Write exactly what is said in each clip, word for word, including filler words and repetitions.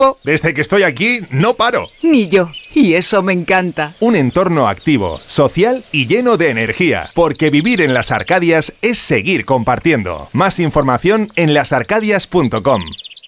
Desde que estoy aquí, no paro. Ni yo. Y eso me encanta. Un entorno activo, social y lleno de energía. Porque vivir en Las Arcadias es seguir compartiendo. Más información en las arcadias punto com.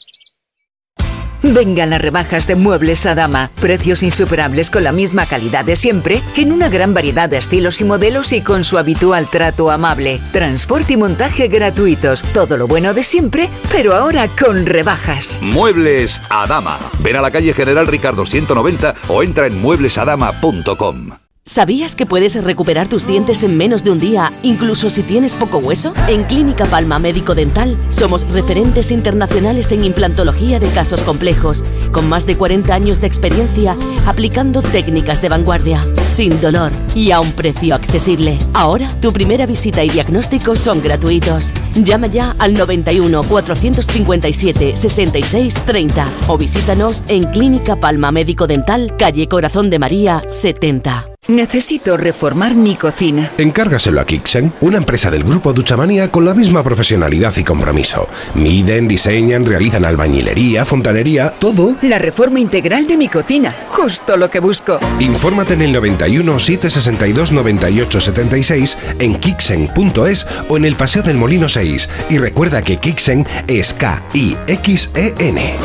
Vengan las rebajas de Muebles Adama. Precios insuperables con la misma calidad de siempre, en una gran variedad de estilos y modelos y con su habitual trato amable. Transporte y montaje gratuitos. Todo lo bueno de siempre, pero ahora con rebajas. Muebles Adama. Ven a la calle General Ricardo ciento noventa o entra en muebles adama punto com. ¿Sabías que puedes recuperar tus dientes en menos de un día, incluso si tienes poco hueso? En Clínica Palma Médico Dental somos referentes internacionales en implantología de casos complejos, con más de cuarenta años de experiencia aplicando técnicas de vanguardia, sin dolor y a un precio accesible. Ahora, tu primera visita y diagnóstico son gratuitos. Llama ya al noventa y uno, cuatrocientos cincuenta y siete, sesenta y seis, treinta o visítanos en Clínica Palma Médico Dental, calle Corazón de María, setenta. Necesito reformar mi cocina. Encárgaselo a Kixen, una empresa del grupo Duchamania con la misma profesionalidad y compromiso. Miden, diseñan, realizan albañilería, fontanería, todo. La reforma integral de mi cocina, justo lo que busco. Infórmate en el noventa y uno, setecientos sesenta y dos, noventa y ocho, setenta y seis, en kixen punto es o en el Paseo del Molino seis. Y recuerda que Kixen es K I X E N.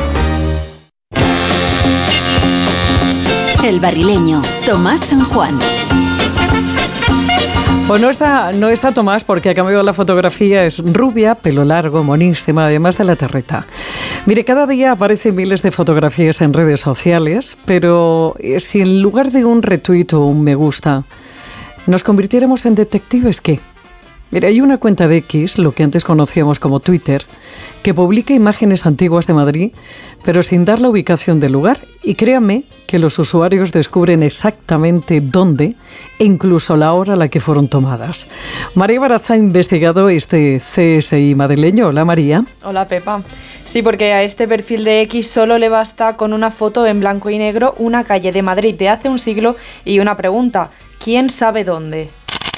El Barrileño, Tomás San Juan. Pues no está, no está Tomás porque ha cambiado la fotografía, es rubia, pelo largo, monísima, además de la terreta. Mire, cada día aparecen miles de fotografías en redes sociales, pero si en lugar de un retweet o un me gusta nos convirtiéramos en detectives, ¿qué? Mira, hay una cuenta de X, lo que antes conocíamos como Twitter, que publica imágenes antiguas de Madrid, pero sin dar la ubicación del lugar. Y créanme que los usuarios descubren exactamente dónde e incluso la hora a la que fueron tomadas. María Baraza ha investigado este C S I madrileño. Hola, María. Hola, Pepa. Sí, porque a este perfil de X solo le basta con una foto en blanco y negro, una calle de Madrid de hace un siglo y una pregunta: ¿quién sabe dónde?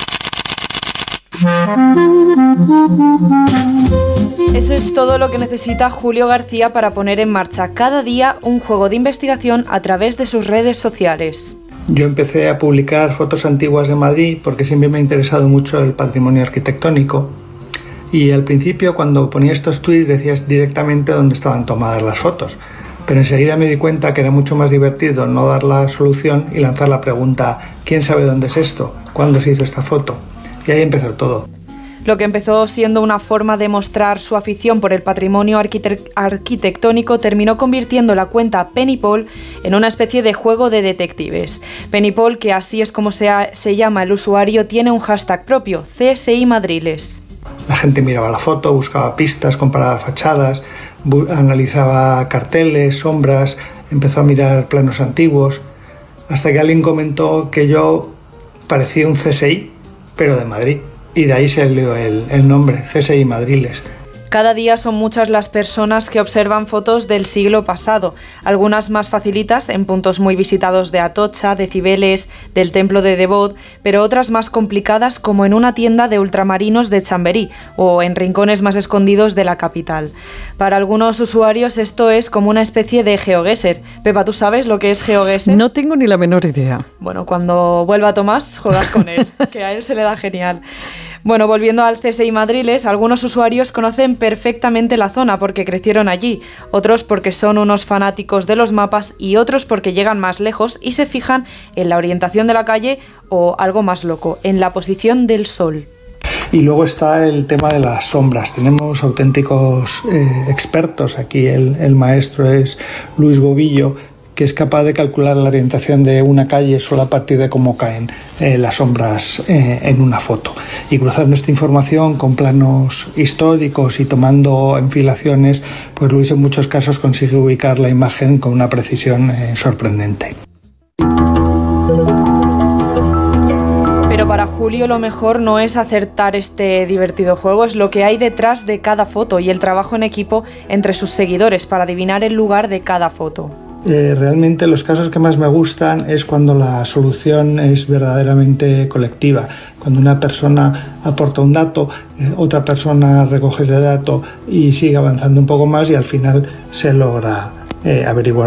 Eso es todo lo que necesita Julio García para poner en marcha cada día un juego de investigación a través de sus redes sociales. Yo empecé a publicar fotos antiguas de Madrid porque siempre me ha interesado mucho el patrimonio arquitectónico y al principio cuando ponía estos tweets decías directamente dónde estaban tomadas las fotos, pero enseguida me di cuenta que era mucho más divertido no dar la solución y lanzar la pregunta: ¿quién sabe dónde es esto? ¿Cuándo se hizo esta foto? Y ahí empezó todo. Lo que empezó siendo una forma de mostrar su afición por el patrimonio arquite- arquitectónico terminó convirtiendo la cuenta Pennypol en una especie de juego de detectives. Pennypol, que así es como se, ha, se llama el usuario, tiene un hashtag propio, C S I Madriles. La gente miraba la foto, buscaba pistas, comparaba fachadas, bu- analizaba carteles, sombras, empezó a mirar planos antiguos, hasta que alguien comentó que yo parecía un C S I, pero de Madrid. Y de ahí salió el, el nombre, C S I Madriles. Cada día son muchas las personas que observan fotos del siglo pasado, algunas más facilitas en puntos muy visitados de Atocha, de Cibeles, del templo de Devot, pero otras más complicadas como en una tienda de ultramarinos de Chamberí o en rincones más escondidos de la capital. Para algunos usuarios esto es como una especie de GeoGuessr. Pepa, ¿tú sabes lo que es GeoGuessr? No tengo ni la menor idea. Bueno, cuando vuelva Tomás, juegas con él, que a él se le da genial. Bueno, volviendo al C S I Madriles, algunos usuarios conocen perfectamente la zona porque crecieron allí, otros porque son unos fanáticos de los mapas y otros porque llegan más lejos y se fijan en la orientación de la calle o, algo más loco, en la posición del sol. Y luego está el tema de las sombras. Tenemos auténticos eh, expertos aquí. El, el maestro es Luis Bobillo, que es capaz de calcular la orientación de una calle solo a partir de cómo caen eh, las sombras eh, en una foto. Y cruzando esta información con planos históricos y tomando enfilaciones, pues Luis en muchos casos consigue ubicar la imagen con una precisión eh, sorprendente. Pero para Julio lo mejor no es acertar este divertido juego, es lo que hay detrás de cada foto y el trabajo en equipo entre sus seguidores para adivinar el lugar de cada foto. Eh, realmente los casos que más me gustan es cuando la solución es verdaderamente colectiva, cuando una persona aporta un dato, eh, otra persona recoge ese dato y sigue avanzando un poco más y al final se logra eh, averiguar